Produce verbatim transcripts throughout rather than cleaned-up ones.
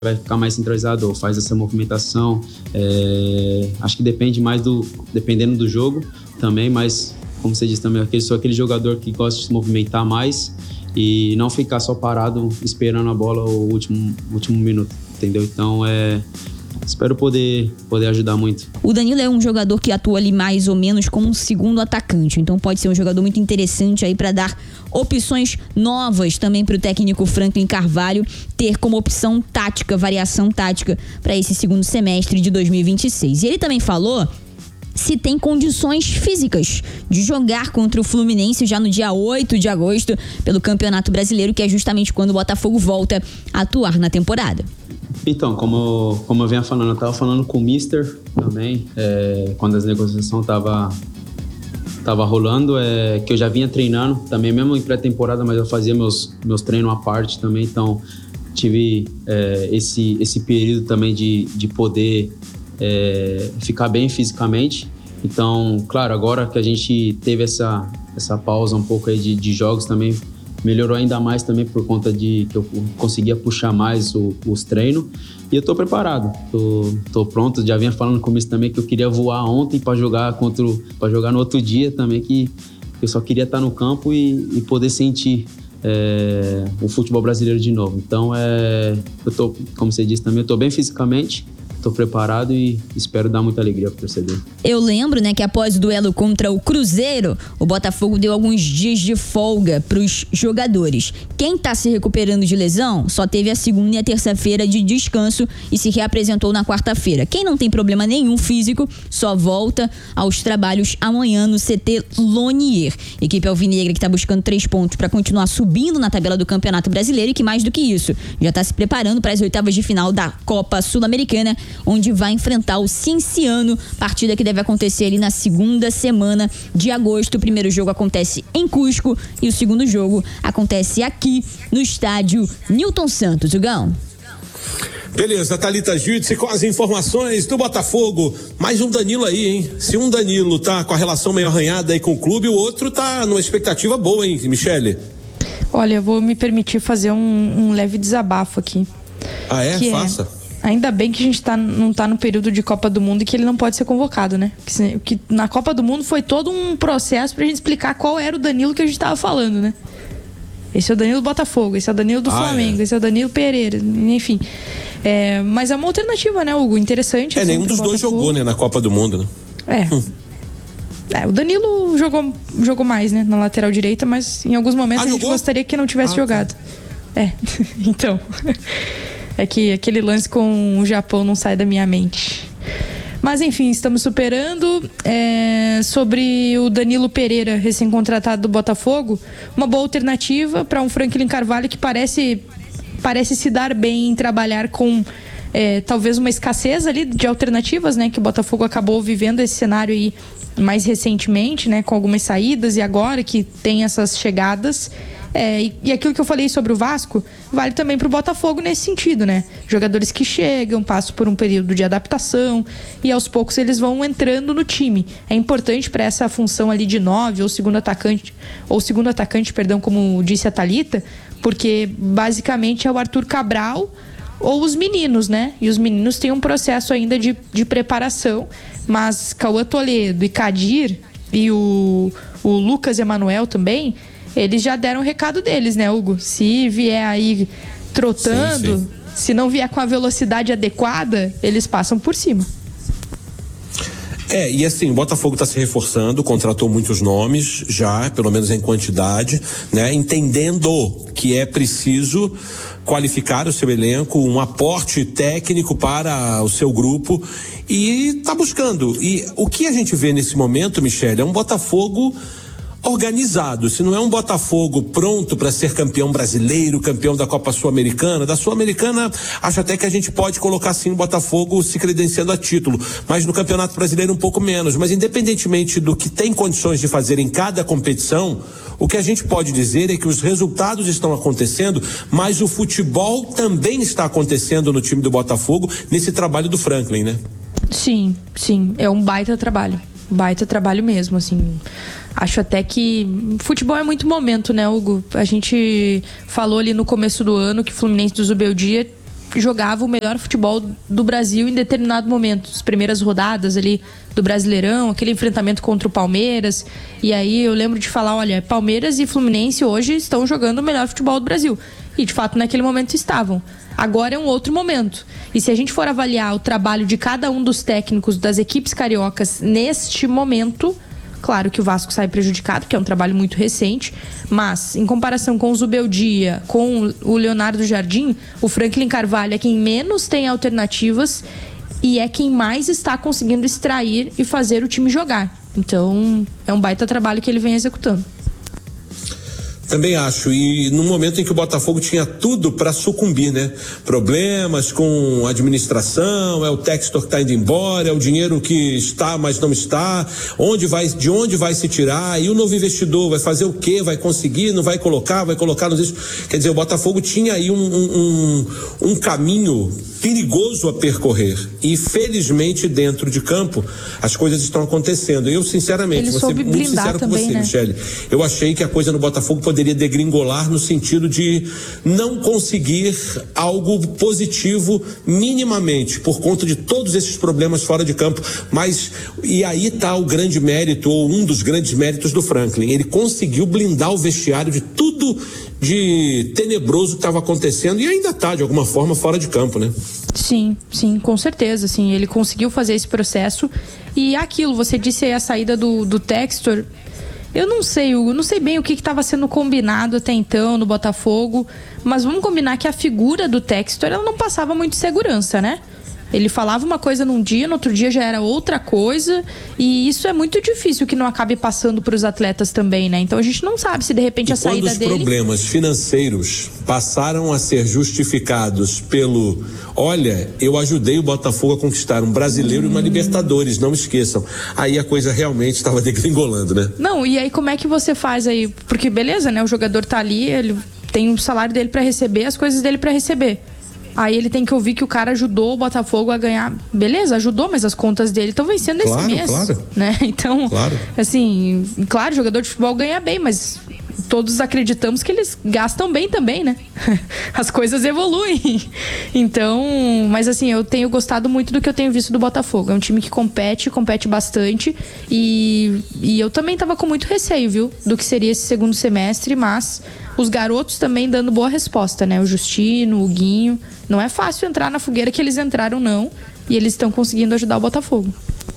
vai ficar mais centralizado ou faz essa movimentação. É, acho que depende mais do... Dependendo do jogo também, mas como você disse também, eu sou aquele jogador que gosta de se movimentar mais e não ficar só parado esperando a bola o último, último minuto, entendeu? Então, é... Espero poder, poder ajudar muito. O Danilo é um jogador que atua ali mais ou menos como um segundo atacante, então pode ser um jogador muito interessante aí para dar opções novas também para o técnico Franklin Carvalho ter como opção tática, variação tática para esse segundo semestre de dois mil e vinte e seis. E ele também falou se tem condições físicas de jogar contra o Fluminense já no dia oito de agosto pelo Campeonato Brasileiro, que é justamente quando o Botafogo volta a atuar na temporada. Então, como, como eu venho falando, eu estava falando com o Mister também, é, quando as negociações estavam tava rolando, é, que eu já vinha treinando também, mesmo em pré-temporada, mas eu fazia meus, meus treinos à parte também, então tive é, esse, esse período também de, de poder é, ficar bem fisicamente. Então, claro, agora que a gente teve essa, essa pausa um pouco aí de, de jogos também, melhorou ainda mais também por conta de que eu conseguia puxar mais o, os treinos. E eu tô preparado, tô, tô pronto. Já vinha falando com isso também que eu queria voar ontem para jogar contra para jogar no outro dia também, que eu só queria estar no campo e, e poder sentir é, o futebol brasileiro de novo. Então, é, eu tô, como você disse também, eu tô bem fisicamente. Estou preparado e espero dar muita alegria para o torcedor. Eu lembro, né, que após o duelo contra o Cruzeiro, o Botafogo deu alguns dias de folga para os jogadores. Quem está se recuperando de lesão só teve a segunda e a terça-feira de descanso e se reapresentou na quarta-feira. Quem não tem problema nenhum físico só volta aos trabalhos amanhã no C T Lonier. Equipe alvinegra que está buscando três pontos para continuar subindo na tabela do Campeonato Brasileiro e que mais do que isso, já está se preparando para as oitavas de final da Copa Sul-Americana, onde vai enfrentar o Cienciano, partida que deve acontecer ali na segunda semana de agosto. O primeiro jogo acontece em Cusco e o segundo jogo acontece aqui no estádio Newton Santos. Hugão. Beleza, Thalita Júdice com as informações do Botafogo. Mais um Danilo aí, hein? Se um Danilo tá com a relação meio arranhada aí com o clube, o outro tá numa expectativa boa, hein, Michele? Olha, eu vou me permitir fazer um, um leve desabafo aqui. Ah, é? Faça. É... Ainda bem que a gente tá, não tá no período de Copa do Mundo e que ele não pode ser convocado, né? Que, que na Copa do Mundo foi todo um processo pra gente explicar qual era o Danilo que a gente tava falando, né? Esse é o Danilo do Botafogo, esse é o Danilo do ah, Flamengo, é. esse é o Danilo Pereira, enfim. É, mas é uma alternativa, né, Hugo? Interessante. É, assim, nenhum dos dois jogou, né, na Copa do Mundo, né? É. Hum. É, o Danilo jogou, jogou mais, né, na lateral direita, mas em alguns momentos ah, a gente jogou? gostaria que não tivesse ah, jogado. Tá. É, então... É que aquele lance com o Japão não sai da minha mente. Mas enfim, estamos superando. É, sobre o Danilo Pereira, recém-contratado do Botafogo, uma boa alternativa para um Franklin Carvalho que parece, parece se dar bem em trabalhar com é, talvez uma escassez ali de alternativas, né? Que o Botafogo acabou vivendo esse cenário aí mais recentemente, né? Com algumas saídas e agora que tem essas chegadas. É, e, e aquilo que eu falei sobre o Vasco vale também para o Botafogo nesse sentido, né? Jogadores que chegam, passam por um período de adaptação e aos poucos eles vão entrando no time. É importante para essa função ali de nove ou segundo atacante, ou segundo atacante, perdão, como disse a Thalita, porque basicamente é o Arthur Cabral ou os meninos, né? E os meninos têm um processo ainda de, de preparação, mas Cauã Toledo e Kadir e o, o Lucas Emanuel também, eles já deram o recado deles, né, Hugo? Se vier aí trotando, sim, sim. Se não vier com a velocidade adequada, eles passam por cima. É, e assim, o Botafogo está se reforçando, contratou muitos nomes já, pelo menos em quantidade, né? Entendendo que é preciso qualificar o seu elenco, um aporte técnico para o seu grupo e está buscando. E o que a gente vê nesse momento, Michele, é um Botafogo organizado. Se não é um Botafogo pronto para ser campeão brasileiro, campeão da Copa Sul-Americana, da Sul-Americana, acho até que a gente pode colocar sim o Botafogo se credenciando a título, mas no Campeonato Brasileiro um pouco menos. Mas independentemente do que tem condições de fazer em cada competição, o que a gente pode dizer é que os resultados estão acontecendo, mas o futebol também está acontecendo no time do Botafogo, nesse trabalho do Franklin, né? Sim, sim, é um baita trabalho, baita trabalho mesmo, assim. Acho até que futebol é muito momento, né, Hugo? A gente falou ali no começo do ano que o Fluminense do Zubeldia jogava o melhor futebol do Brasil em determinado momento. As primeiras rodadas ali do Brasileirão, aquele enfrentamento contra o Palmeiras. E aí eu lembro de falar, olha, Palmeiras e Fluminense hoje estão jogando o melhor futebol do Brasil. E de fato naquele momento estavam. Agora é um outro momento. E se a gente for avaliar o trabalho de cada um dos técnicos das equipes cariocas neste momento, claro que o Vasco sai prejudicado, porque é um trabalho muito recente, mas em comparação com o Zubeldia, com o Leonardo Jardim, o Franklin Carvalho é quem menos tem alternativas e é quem mais está conseguindo extrair e fazer o time jogar. Então é um baita trabalho que ele vem executando. Também acho, e no momento em que o Botafogo tinha tudo para sucumbir, né? Problemas com a administração, é o Textor que está indo embora, é o dinheiro que está, mas não está, onde vai, de onde vai se tirar, e o novo investidor vai fazer o quê? Vai conseguir, não vai colocar, vai colocar nos eixos. Quer dizer, o Botafogo tinha aí um, um, um caminho perigoso a percorrer, e felizmente dentro de campo as coisas estão acontecendo. Eu sinceramente, Ele vou ser muito sincero também, com você, né? Michele, eu achei que a coisa no Botafogo poderia degringolar no sentido de não conseguir algo positivo minimamente, por conta de todos esses problemas fora de campo. Mas, e aí está o grande mérito, ou um dos grandes méritos do Franklin, ele conseguiu blindar o vestiário de tudo de tenebroso que estava acontecendo, e ainda está de alguma forma fora de campo, né? Sim, sim, com certeza, sim, ele conseguiu fazer esse processo. E aquilo, você disse aí a saída do, do Textor. Eu não sei, eu não sei bem o que estava sendo combinado até então no Botafogo, mas vamos combinar que a figura do Textor, ela não passava muito segurança, né? Ele falava uma coisa num dia, no outro dia já era outra coisa, e isso é muito difícil que não acabe passando para os atletas também, né? Então a gente não sabe se de repente e a saída quando os dele... problemas financeiros passaram a ser justificados pelo, olha, eu ajudei o Botafogo a conquistar um brasileiro hum. e uma Libertadores, não esqueçam. Aí a coisa realmente estava degringolando, né? Não, e aí como é que você faz aí? Porque beleza, né? O jogador tá ali, ele tem o salário dele para receber, as coisas dele para receber. Aí ele tem que ouvir que o cara ajudou o Botafogo a ganhar. Beleza, ajudou, mas as contas dele estão vencendo claro, esse mês. Claro. Né? Então, claro. assim, claro, jogador de futebol ganha bem, mas todos acreditamos que eles gastam bem também, né? As coisas evoluem. Então, mas assim, eu tenho gostado muito do que eu tenho visto do Botafogo. É um time que compete, compete bastante. E, e eu também tava com muito receio, viu? Do que seria esse segundo semestre, mas os garotos também dando boa resposta, né? O Justino, o Guinho. Não é fácil entrar na fogueira que eles entraram, não. E eles estão conseguindo ajudar o Botafogo.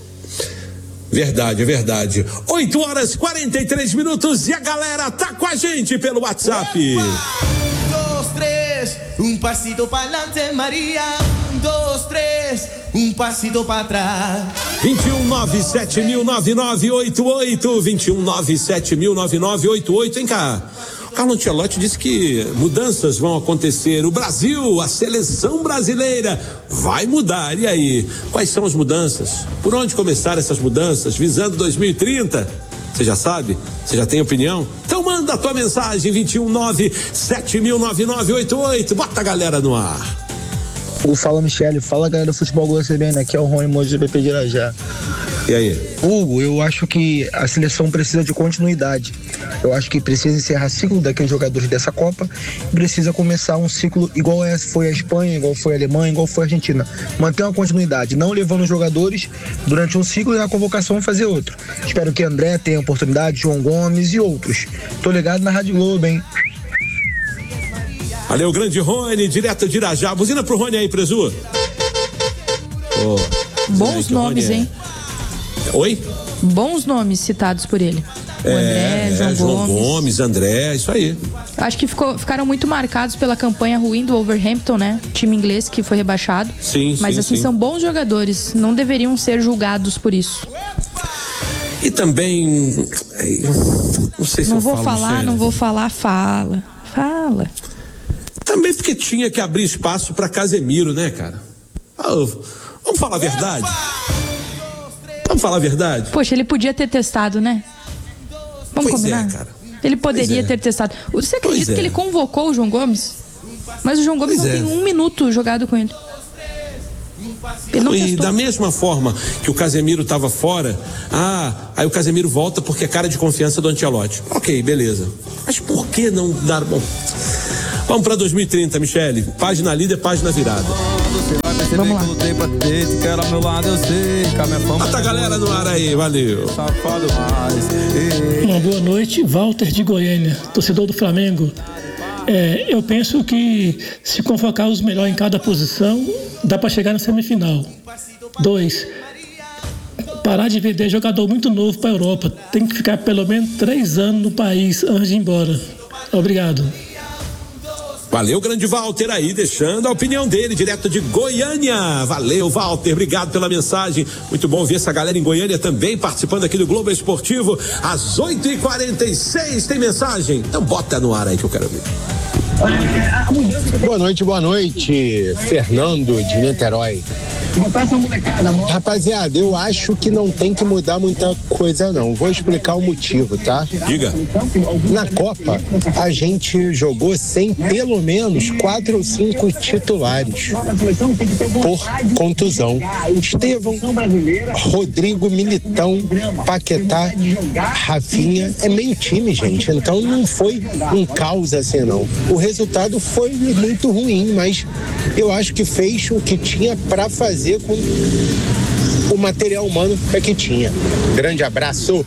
Verdade, é verdade. oito horas e quarenta e três minutos e a galera tá com a gente pelo WhatsApp. Um, dois, três, um passito para adelante, Maria. Um, dois, três, um passito para trás. vinte e um, nove sete mil, nove nove oito oito. vinte e um, nove sete mil, nove nove oito oito. Vem cá. Carlo Ancelotti disse que mudanças vão acontecer. O Brasil, a seleção brasileira vai mudar. E aí, quais são as mudanças? Por onde começar essas mudanças? Visando dois mil e trinta? Você já sabe? Você já tem opinião? Então manda a tua mensagem, vinte e um, nove sete mil, nove nove oito oito. Bota a galera no ar. Fala, Michele. Fala, galera do Futebol Gol C B N. Aqui é o Rony Moji do B P de Irajá. E aí? Hugo, eu acho que a seleção precisa de continuidade. Eu acho que precisa encerrar ciclo daqueles jogadores dessa Copa e precisa começar um ciclo igual foi a Espanha, igual foi a Alemanha, igual foi a Argentina. Manter uma continuidade, não levando os jogadores durante um ciclo e na convocação fazer outro. Espero que André tenha oportunidade, João Gomes e outros. Tô ligado na Rádio Globo, hein? Valeu, grande Rony, direto de Irajá. Buzina pro Rony aí, Prezu. Oh, Bons nomes, é... hein? Oi? Bons nomes citados por ele. O é, André, João, é, João Gomes. Gomes, André, isso aí. Acho que ficou, ficaram muito marcados pela campanha ruim do Wolverhampton, né? Time inglês que foi rebaixado. Sim, Mas sim, assim, sim. são bons jogadores. Não deveriam ser julgados por isso. E também... Não sei se não eu vou falo, falar, sério. não vou falar, fala. Fala. Também porque tinha que abrir espaço para Casemiro, né, cara? Oh, vamos falar a verdade? Vamos falar a verdade? Poxa, ele podia ter testado, né? Vamos pois combinar? É, cara. Ele poderia é. ter testado. Você acredita é. que ele convocou o João Gomes? Mas o João Gomes pois não é. tem um minuto jogado com ele. Ele não e testou. Da mesma forma que o Casemiro estava fora, ah, aí o Casemiro volta porque é cara de confiança do Ancelotti. Ok, beleza. Mas por que não dar... Bom, Vamos para dois mil e trinta, Michele. Página líder, página virada. Vamos lá. Bota a galera no ar aí, valeu. Uma boa noite, Walter de Goiânia, torcedor do Flamengo. É, eu penso que se convocar os melhores em cada posição, dá para chegar na semifinal. Dois, parar de vender jogador muito novo para a Europa. Tem que ficar pelo menos três anos no país antes de ir embora. Obrigado. Valeu, grande Walter aí, deixando a opinião dele, direto de Goiânia. Valeu, Walter, obrigado pela mensagem. Muito bom ver essa galera em Goiânia também participando aqui do Globo Esportivo. Às oito e quarenta e seis tem mensagem? Então bota no ar aí que eu quero ver. Boa noite, boa noite, Fernando de Niterói. Rapaziada, eu acho que não tem que mudar muita coisa não. Vou explicar o motivo, tá? Diga. Na Copa, a gente jogou sem pelo menos quatro ou cinco titulares por contusão. Estevão, Rodrigo, Militão, Paquetá, Rafinha, é meio time, gente. Então não foi um caos assim, não. O resultado foi muito ruim, mas eu acho que fez o que tinha para fazer com o material humano que tinha. Grande abraço.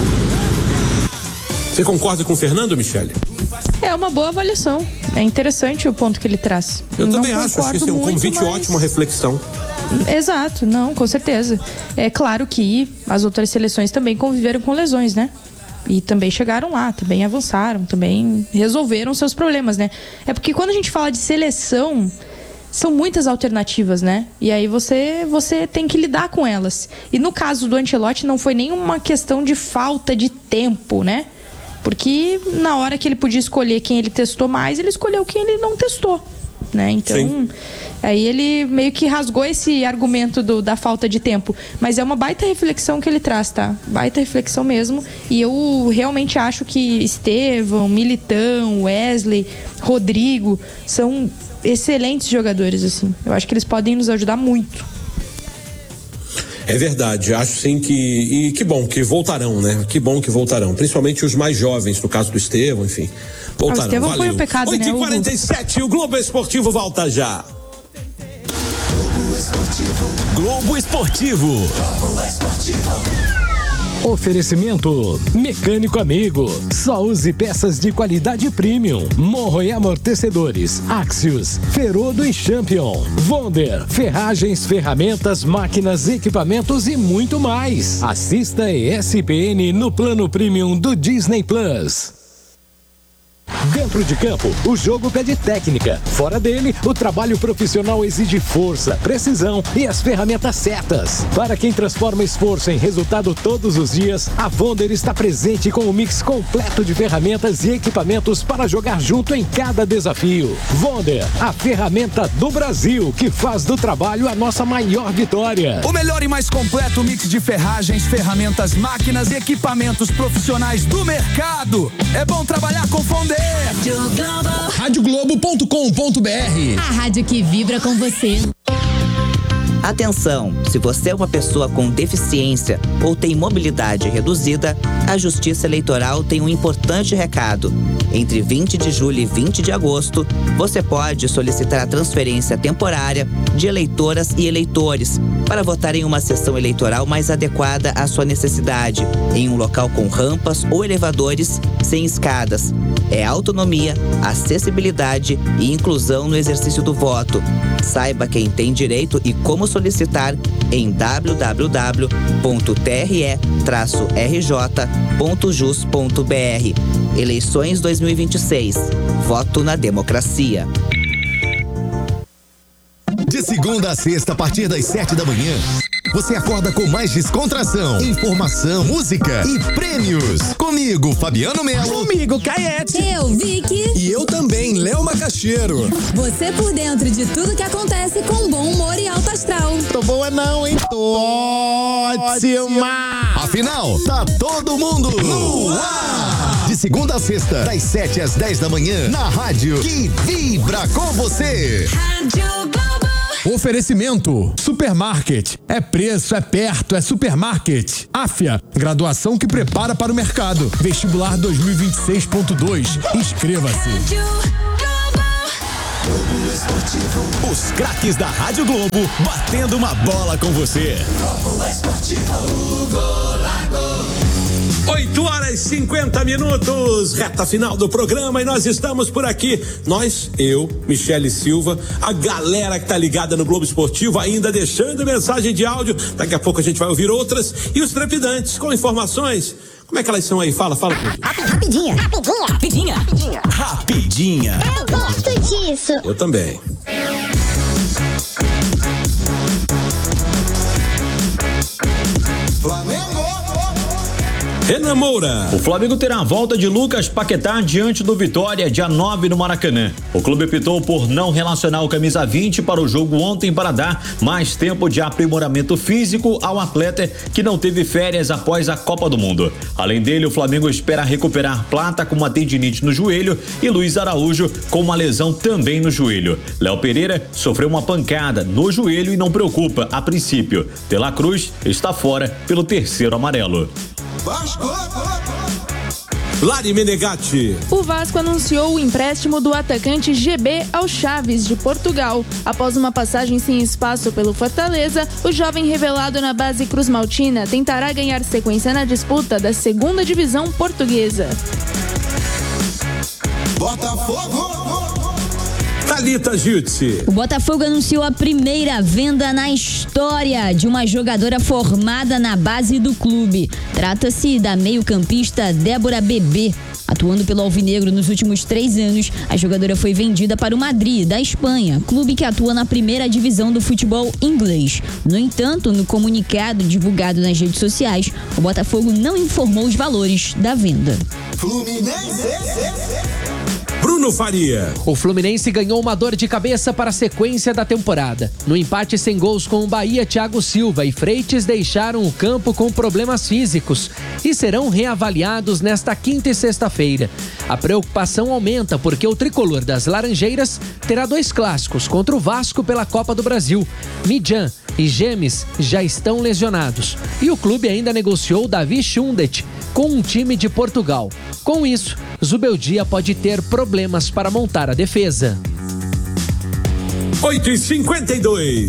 Você concorda com o Fernando, Michele? É uma boa avaliação. É interessante o ponto que ele traz. Eu não também acho, acho que esse é um muito, convite mas... ótimo à reflexão. Exato, não, com certeza. É claro que as outras seleções também conviveram com lesões, né? E também chegaram lá, também avançaram, também resolveram seus problemas, né? É porque quando a gente fala de seleção, são muitas alternativas, né? E aí você, você tem que lidar com elas. E no caso do Ancelotti não foi nenhuma questão de falta de tempo, né? Porque na hora que ele podia escolher quem ele testou mais, ele escolheu quem ele não testou, né? Então, sim. Aí ele meio que rasgou esse argumento do, da falta de tempo. Mas é uma baita reflexão que ele traz, tá? Baita reflexão mesmo. E eu realmente acho que Estevão, Militão, Wesley, Rodrigo são excelentes jogadores, assim. Eu acho que eles podem nos ajudar muito. É verdade, acho sim que, e que bom que voltarão, né? Que bom que voltarão, principalmente os mais jovens, no caso do Estevão, enfim. Voltarão, ah, o Estevão valeu. Foi um pecado, oito e quarenta e sete, né? O Globo Esportivo volta já. Globo Esportivo. Globo Esportivo. Oferecimento Mecânico Amigo. Só use peças de qualidade premium. Morro e amortecedores. Axios, Ferodo e Champion. Wonder, ferragens, ferramentas, máquinas, equipamentos e muito mais. Assista E S P N no plano premium do Disney Plus. Dentro de campo, o jogo pede técnica. Fora dele, o trabalho profissional exige força, precisão e as ferramentas certas. Para quem transforma esforço em resultado todos os dias, a Wonder está presente com um mix completo de ferramentas e equipamentos para jogar junto em cada desafio. Wonder, a ferramenta do Brasil que faz do trabalho a nossa maior vitória. O melhor e mais completo mix de ferragens, ferramentas, máquinas e equipamentos profissionais do mercado. É bom trabalhar com Wonder. rádio globo ponto com ponto br. A rádio que vibra com você. Atenção, se você é uma pessoa com deficiência ou tem mobilidade reduzida, a Justiça Eleitoral tem um importante recado. Entre vinte de julho e vinte de agosto, você pode solicitar a transferência temporária de eleitoras e eleitores para votar em uma sessão eleitoral mais adequada à sua necessidade, em um local com rampas ou elevadores sem escadas. É autonomia, acessibilidade e inclusão no exercício do voto. Saiba quem tem direito e como solicitar em w w w ponto t r e traço r j ponto jus ponto b r. Eleições dois mil e vinte e seis. Voto na democracia. De segunda a sexta, a partir das sete da manhã, você acorda com mais descontração, informação, música e prêmios. Comigo, Fabiano Melo. Comigo, Caete. Eu, Vicky. E eu também, Léo Macaxeiro. Você por dentro de tudo que acontece com bom humor e alto astral. Tô boa não, hein? Tô ótima. Afinal, tá todo mundo no ar. De segunda a sexta, das sete às dez da manhã, na rádio que vibra com você. Rádio Globo. Oferecimento Supermarket. É preço, é perto, é supermarket. Afia, graduação que prepara para o mercado. Vestibular dois mil e vinte e seis ponto dois. Inscreva-se. Os craques da Rádio Globo batendo uma bola com você. oito horas e cinquenta minutos, reta final do programa e nós estamos por aqui. Nós, eu, Michele Silva, a galera que tá ligada no Globo Esportivo ainda deixando mensagem de áudio. Daqui a pouco a gente vai ouvir outras. E os trepidantes com informações. Como é que elas são aí? Fala, fala comigo. Rapidinha. Rapidinha. Rapidinha. Rapidinha. Rapidinha. Eu gosto disso. Eu também. Renan Moura. O Flamengo terá a volta de Lucas Paquetá diante do Vitória, dia nove no Maracanã. O clube optou por não relacionar o camisa vinte para o jogo ontem para dar mais tempo de aprimoramento físico ao atleta que não teve férias após a Copa do Mundo. Além dele, o Flamengo espera recuperar Plata com uma tendinite no joelho e Luiz Araújo com uma lesão também no joelho. Léo Pereira sofreu uma pancada no joelho e não preocupa a princípio. De La Cruz está fora pelo terceiro amarelo. Vasco. Lari Menegatti. O Vasco anunciou o empréstimo do atacante G B ao Chaves de Portugal. Após uma passagem sem espaço pelo Fortaleza, o jovem revelado na base Cruz Maltina tentará ganhar sequência na disputa da segunda divisão portuguesa. Botafogo. Thalita Jutsi. O Botafogo anunciou a primeira venda na história de uma jogadora formada na base do clube. Trata-se da meio-campista Débora Bebê. Atuando pelo Alvinegro nos últimos três anos, a jogadora foi vendida para o Madrid, da Espanha, clube que atua na primeira divisão do futebol inglês. No entanto, no comunicado divulgado nas redes sociais, o Botafogo não informou os valores da venda. Fluminense. Bruno Faria. O Fluminense ganhou uma dor de cabeça para a sequência da temporada. No empate sem gols com o Bahia, Thiago Silva e Freitas deixaram o campo com problemas físicos e serão reavaliados nesta quinta e sexta-feira. A preocupação aumenta porque o tricolor das Laranjeiras terá dois clássicos contra o Vasco pela Copa do Brasil. Midjan e Gemes já estão lesionados e o clube ainda negociou Davi Schundet com um time de Portugal. Com isso, Zubeldia pode ter problemas para montar a defesa. oito e cinquenta e dois.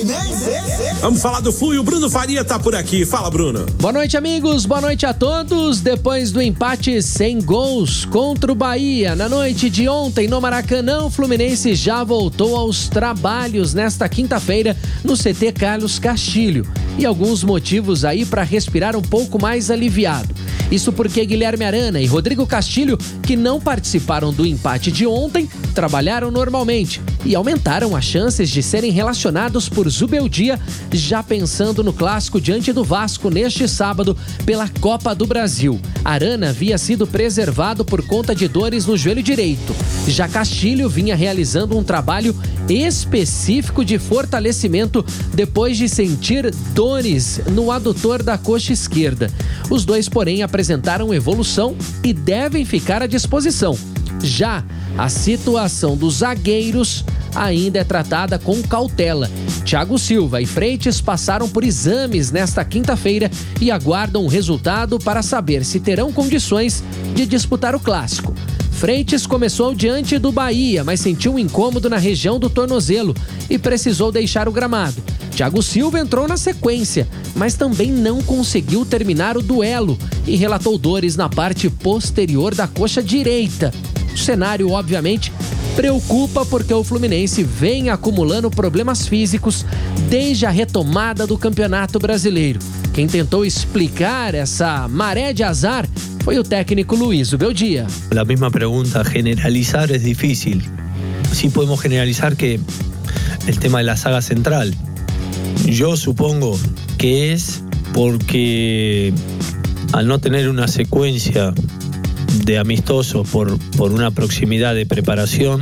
Vamos falar do Flu e o Bruno Faria tá por aqui. Fala, Bruno. Boa noite, amigos. Boa noite a todos. Depois do empate sem gols contra o Bahia na noite de ontem no Maracanã, o Fluminense já voltou aos trabalhos nesta quinta-feira no C T Carlos Castilho. E alguns motivos aí para respirar um pouco mais aliviado. Isso porque Guilherme Arana e Rodrigo Castilho, que não participaram do empate de ontem, trabalharam normalmente e aumentaram as chances de serem relacionados por Zubeldia, já pensando no clássico diante do Vasco neste sábado pela Copa do Brasil. Arana havia sido preservado por conta de dores no joelho direito. Já Castilho vinha realizando um trabalho específico de fortalecimento depois de sentir dores no adutor da coxa esquerda. Os dois, porém, apresentaram evolução e devem ficar à disposição. Já a situação dos zagueiros ainda é tratada com cautela. Thiago Silva e Freitas passaram por exames nesta quinta-feira e aguardam o resultado para saber se terão condições de disputar o clássico. Freitas começou diante do Bahia, mas sentiu um incômodo na região do tornozelo e precisou deixar o gramado. Thiago Silva entrou na sequência, mas também não conseguiu terminar o duelo e relatou dores na parte posterior da coxa direita. O cenário, obviamente, preocupa porque o Fluminense vem acumulando problemas físicos desde a retomada do Campeonato Brasileiro. Quem tentou explicar essa maré de azar foi o técnico Luiz Zubeldia. La misma pregunta, generalizar es difícil. Sí podemos generalizar que el tema de la saga central. Yo supongo que es porque al no tener una secuencia de amistosos por, por una proximidad de preparación,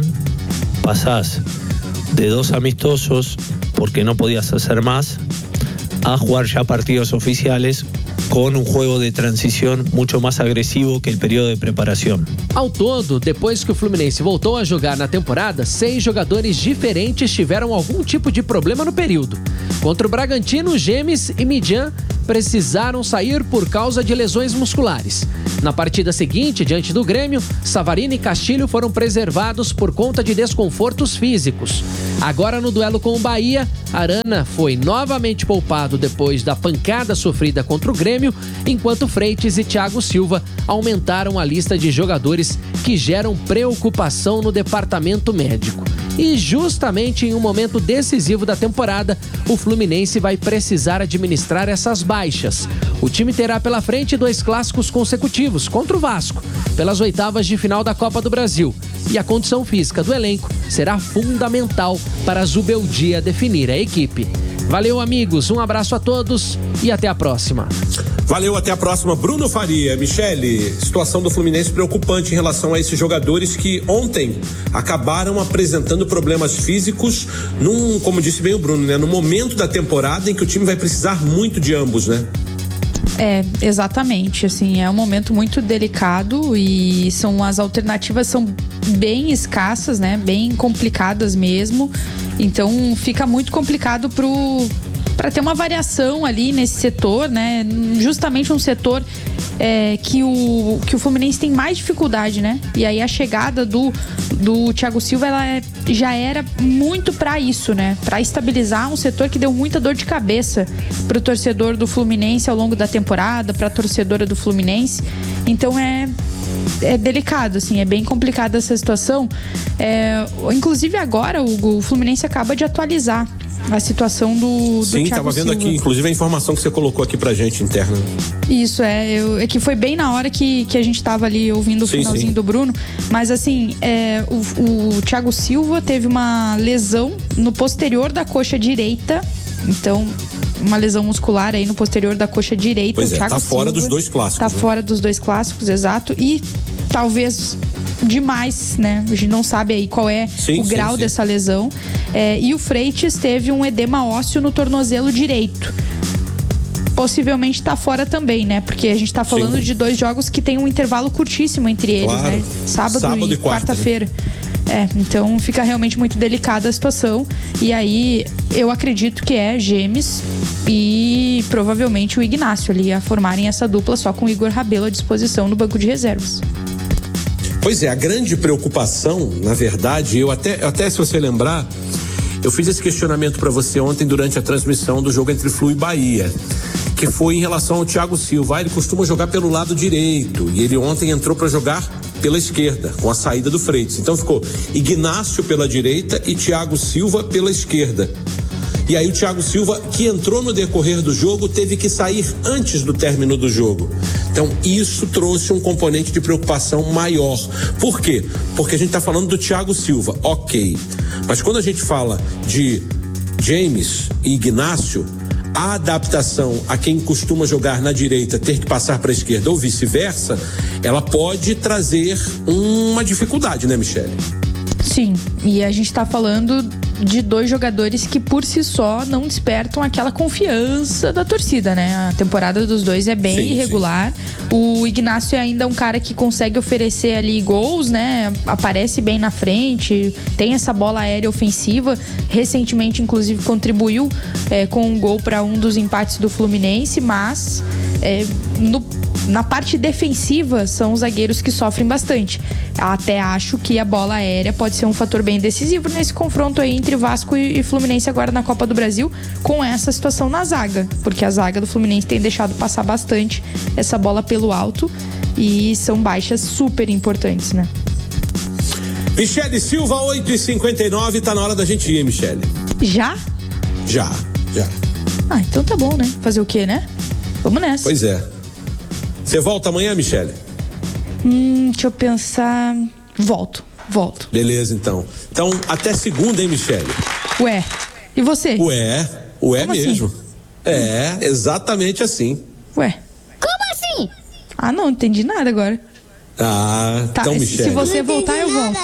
pasás de dos amistosos, porque no podías hacer más, a jugar ya partidos oficiales com um jogo de transição muito mais agressivo que o período de preparação. Ao todo, depois que o Fluminense voltou a jogar na temporada, seis jogadores diferentes tiveram algum tipo de problema no período. Contra o Bragantino, Gemes e Midjan precisaram sair por causa de lesões musculares. Na partida seguinte, diante do Grêmio, Savarino e Castilho foram preservados por conta de desconfortos físicos. Agora, no duelo com o Bahia, Arana foi novamente poupado depois da pancada sofrida contra o Grêmio, enquanto Freitas e Thiago Silva aumentaram a lista de jogadores que geram preocupação no departamento médico. E justamente em um momento decisivo da temporada, o Fluminense vai precisar administrar essas baixas. O time terá pela frente dois clássicos consecutivos contra o Vasco, pelas oitavas de final da Copa do Brasil. E a condição física do elenco será fundamental para a Zubeldia definir a equipe. Valeu, amigos, um abraço a todos e até a próxima. Valeu, até a próxima. Bruno Faria, Michele, situação do Fluminense preocupante em relação a esses jogadores que ontem acabaram apresentando problemas físicos num, como disse bem o Bruno, né, no momento da temporada em que o time vai precisar muito de ambos, né? É, exatamente, assim, é um momento muito delicado e são as alternativas são bem escassas, né, bem complicadas mesmo, então fica muito complicado pro para ter uma variação ali nesse setor, né, justamente um setor é, que, o, que o Fluminense tem mais dificuldade, né, e aí a chegada do, do Thiago Silva, ela é, já era muito para isso, né, para estabilizar um setor que deu muita dor de cabeça pro torcedor do Fluminense ao longo da temporada, pra torcedora do Fluminense, então é é delicado, assim, é bem complicada essa situação, é, inclusive agora o, o Fluminense acaba de atualizar a situação do, do Sim, Thiago tava vendo Silva. Aqui, inclusive a informação que você colocou aqui pra gente interna. Isso, é, eu, é que foi bem na hora que, que a gente tava ali ouvindo o sim, finalzinho sim. do Bruno, mas assim, é, o, o Thiago Silva teve uma lesão no posterior da coxa direita, então uma lesão muscular aí no posterior da coxa direita. Pois o é, Thiago tá fora Silva dos dois clássicos. Tá né? fora dos dois clássicos, exato, e talvez demais, né? A gente não sabe aí qual é sim, o grau sim, sim. dessa lesão. É, e o Freitas teve um edema ósseo no tornozelo direito. Possivelmente tá fora também, né? Porque a gente tá falando sim. de dois jogos que tem um intervalo curtíssimo entre eles, claro. né? Sábado, Sábado e, e quarta, quarta-feira. Né? É, então fica realmente muito delicada a situação. E aí eu acredito que é Gemes e provavelmente o Ignacio ali a formarem essa dupla só com o Igor Rabelo à disposição no banco de reservas. Pois é, a grande preocupação, na verdade, eu até, até se você lembrar, eu fiz esse questionamento para você ontem durante a transmissão do jogo entre Flu e Bahia, que foi em relação ao Thiago Silva. Ele costuma jogar pelo lado direito e ele ontem entrou para jogar pela esquerda, com a saída do Freitas. Então ficou Ignacio pela direita e Thiago Silva pela esquerda. E aí o Thiago Silva, que entrou no decorrer do jogo, teve que sair antes do término do jogo. Então isso trouxe um componente de preocupação maior. Por quê? Porque a gente está falando do Thiago Silva, ok. Mas quando a gente fala de James e Ignacio, a adaptação a quem costuma jogar na direita ter que passar para a esquerda ou vice-versa, ela pode trazer uma dificuldade, né, Michele? Sim, e a gente está falando de dois jogadores que por si só não despertam aquela confiança da torcida, né? A temporada dos dois é bem sim, irregular. Sim. O Ignacio é ainda um cara que consegue oferecer ali gols, né? Aparece bem na frente, tem essa bola aérea ofensiva. Recentemente, inclusive, contribuiu é, com um gol para um dos empates do Fluminense, mas é, no na parte defensiva são os zagueiros que sofrem bastante. Até acho que a bola aérea pode ser um fator bem decisivo nesse confronto aí entre Vasco e Fluminense agora na Copa do Brasil, com essa situação na zaga, porque a zaga do Fluminense tem deixado passar bastante essa bola pelo alto e são baixas super importantes, né? Michele Silva, oito e cinquenta e nove, tá na hora da gente ir, Michele. Já? Já, já. Ah, então tá bom, né? Fazer o quê, né? Vamos nessa. Pois é. Você volta amanhã, Michele? Hum, deixa eu pensar. Volto, volto. Beleza, então. Então, até segunda, hein, Michele? Ué, e você? Ué, ué Como mesmo. Assim? É, exatamente assim. Ué. Como assim? Ah, não, entendi nada agora. Ah, tá, então, Michele. Se você voltar, eu volto.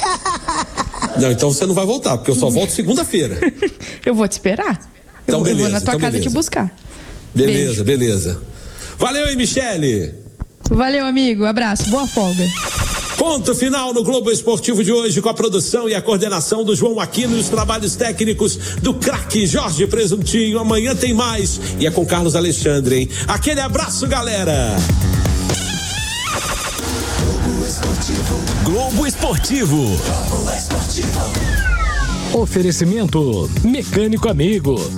Não, então você não vai voltar, porque eu só volto segunda-feira. Eu vou te esperar. Então, eu, beleza. Eu vou na tua então casa beleza. te buscar. Beleza, Beijo. beleza. Valeu aí, Michele. Valeu, amigo. Abraço. Boa folga. Ponto final no Globo Esportivo de hoje, com a produção e a coordenação do João Aquino e os trabalhos técnicos do craque Jorge Presuntinho. Amanhã tem mais e é com Carlos Alexandre, hein? Aquele abraço, galera! Globo Esportivo. Globo Esportivo. Oferecimento Mecânico Amigo.